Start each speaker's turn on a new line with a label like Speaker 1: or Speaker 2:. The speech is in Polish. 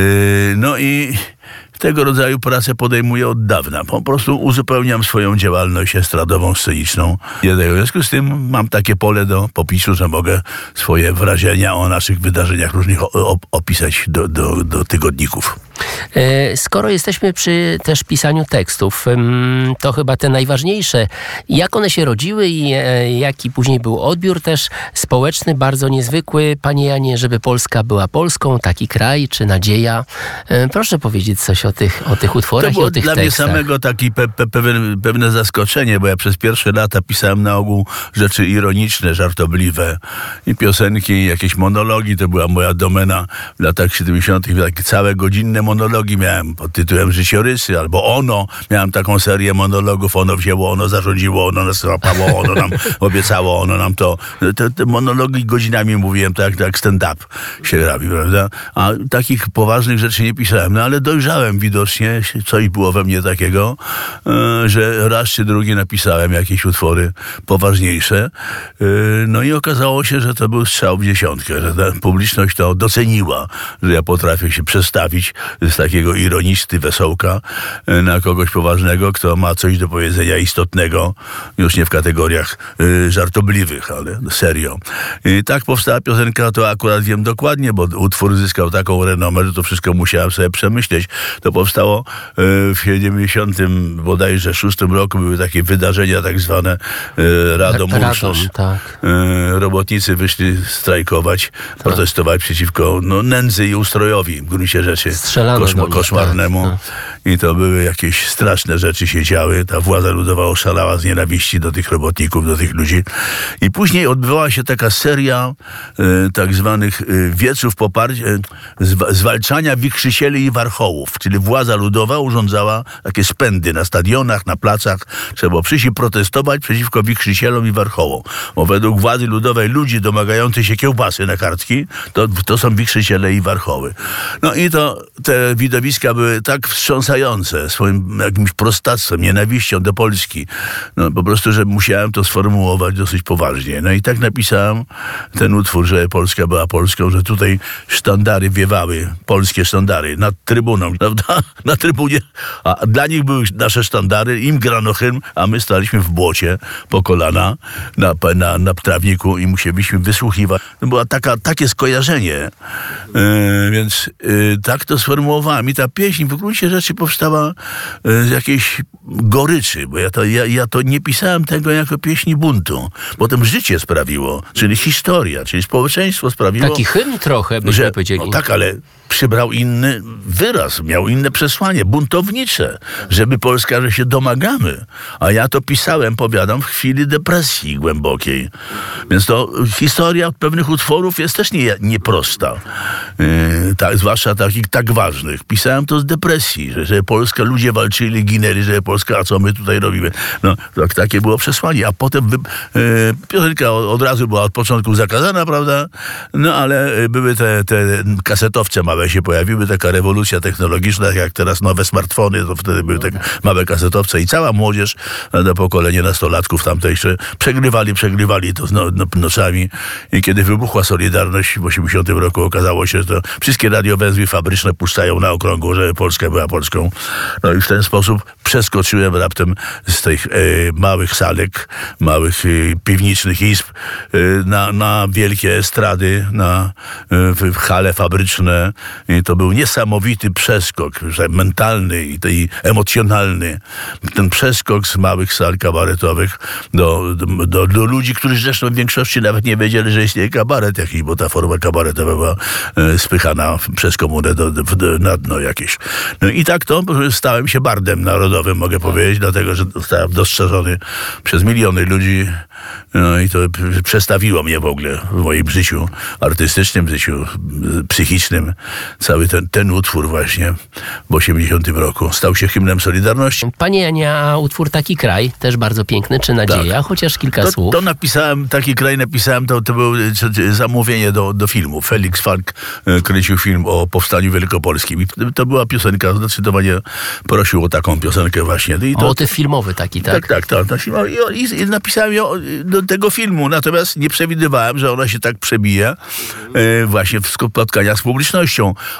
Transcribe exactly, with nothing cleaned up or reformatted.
Speaker 1: Yy, no i tego rodzaju pracę podejmuję od dawna. Po prostu uzupełniam swoją działalność estradową, sceniczną. W związku z tym mam takie pole do popisu, że mogę swoje wrażenia o naszych wydarzeniach różnych opisać do, do, do tygodników.
Speaker 2: Skoro jesteśmy przy też pisaniu tekstów, to chyba te najważniejsze. Jak one się rodziły i jaki później był odbiór też społeczny, bardzo niezwykły. Panie Janie, żeby Polska była Polską, taki kraj, czy nadzieja. Proszę powiedzieć coś o tych, o tych utworach
Speaker 1: to było
Speaker 2: i o tych
Speaker 1: dla
Speaker 2: tekstach.
Speaker 1: mnie samego takie pe, pe, pewne, pewne zaskoczenie, bo ja przez pierwsze lata pisałem na ogół rzeczy ironiczne, żartobliwe i piosenki, i jakieś monologi. To była moja domena w latach siedemdziesiątych. Takie całe godzinne monologi miałem pod tytułem Życiorysy, albo Ono. Miałem taką serię monologów. Ono wzięło, ono zarządziło, ono nas złapało, ono nam obiecało, ono nam to... Te, te monologi godzinami mówiłem, tak jak stand-up się robi, prawda? A takich poważnych rzeczy nie pisałem. No ale dojrzałem widocznie, coś było we mnie takiego, że raz czy drugi napisałem jakieś utwory poważniejsze. No i okazało się, że to był strzał w dziesiątkę, że ta publiczność to doceniła, że ja potrafię się przestawić z takiego ironisty, wesołka na kogoś poważnego, kto ma coś do powiedzenia istotnego, już nie w kategoriach żartobliwych, ale serio. I tak powstała piosenka, to akurat wiem dokładnie, bo utwór zyskał taką renomę, że to wszystko musiałem sobie przemyśleć. To powstało w siedemdziesiątym bodajże szóstym roku, były takie wydarzenia tak zwane Radom Ursus.
Speaker 2: Tak.
Speaker 1: Robotnicy wyszli strajkować, tak. protestować przeciwko no, nędzy i ustrojowi w gruncie rzeczy koszma, koszmarnemu. Tak, tak. I to były jakieś straszne rzeczy się działy. Ta władza ludowa oszalała z nienawiści do tych robotników, do tych ludzi. I później odbywała się taka seria e, tak zwanych e, wieców poparcia, e, zwalczania wichrzycieli i warchołów. Czyli władza ludowa urządzała takie spędy na stadionach, na placach. Trzeba było przyjść i protestować przeciwko wichrzycielom i warchołom. Bo według władzy ludowej ludzi domagających się kiełbasy na kartki, to, to są wichrzyciele i warchoły. No i to te widowiska były tak wstrząsające swoim jakimś prostactwem, nienawiścią do Polski. No po prostu, że musiałem to sformułować dosyć poważnie. No i tak napisałem ten utwór, że Polska była Polską, że tutaj sztandary wiewały, polskie sztandary nad trybuną, prawda? Na trybunie. A dla nich były nasze sztandary, im grano hymn, a my staliśmy w błocie po kolana na, na, na trawniku i musieliśmy wysłuchiwać. To było taka, takie skojarzenie. Yy, więc yy, tak to sformułowałem. I ta pieśń w gruncie rzeczy powstała yy, z jakiejś goryczy, bo ja to, ja, ja to nie pisałem tego jako pieśni buntu. Potem życie sprawiło, czyli historia, czyli społeczeństwo sprawiło...
Speaker 2: Taki hymn trochę, byśmy
Speaker 1: że,
Speaker 2: powiedzieli.
Speaker 1: No tak, ale przybrał inny wyraz, miał inne przesłanie, buntownicze, żeby Polska, że się domagamy. A ja to pisałem, powiadam, w chwili depresji głębokiej. Więc to historia pewnych utworów jest też nie, nieprosta. Yy, tak, zwłaszcza takich tak ważnych. Pisałem to z depresji, że, że Polska, ludzie walczyli, ginęli, że Polska, a co my tutaj robimy? No, tak, takie było przesłanie. A potem wy, yy, piosenka od, od razu była od początku zakazana, prawda? No, ale były te, te kasetowce małe się pojawiły, taka rewolucja technologiczna, jak teraz nowe smartfony, to wtedy były te małe kasetowce i cała młodzież, no, pokolenie nastolatków tamtejsze, przegrywali, przegrywali to no, no, nocami. I kiedy wybuchła Solidarność w osiemdziesiątym roku, okazało się, że to wszystkie radiowęzły fabryczne puszczają na okrągło, że Polska była Polską. No i w ten sposób przeskoczyłem raptem z tych e, małych salek, małych e, piwniczych izb e, na, na wielkie estrady, na e, hale fabryczne. I to był niesamowity przeskok, że mentalny i, i emocjonalny. Ten przeskok z małych sal kabaretowych do, do, do, do ludzi, którzy zresztą w większości nawet nie wiedzieli, że istnieje kabaret jakiś, bo ta forma kabaretowa była e, spychana przez komunę do, do, do, na dno jakieś. No i tak to stałem się bardem narodowym, mogę powiedzieć, dlatego, że zostałem dostrzeżony przez miliony ludzi. No i to przestawiło mnie w ogóle w moim życiu artystycznym, w życiu psychicznym. Cały ten, ten utwór właśnie w osiemdziesiątym roku stał się hymnem Solidarności.
Speaker 2: Panie Janie, a utwór Taki kraj, też bardzo piękny, czy Nadzieja? Tak. Chociaż kilka
Speaker 1: to,
Speaker 2: słów.
Speaker 1: To napisałem, Taki kraj napisałem, to, to było zamówienie do, do filmu. Felix Falk kręcił film o powstaniu wielkopolskim. I to była piosenka, zdecydowanie prosił o taką piosenkę właśnie. I to,
Speaker 2: o, motyw filmowy taki, tak?
Speaker 1: Tak, tak, tak. I, i, i napisałem ją do tego filmu, natomiast nie przewidywałem, że ona się tak przebije e, właśnie w spotkaniach z publicznością.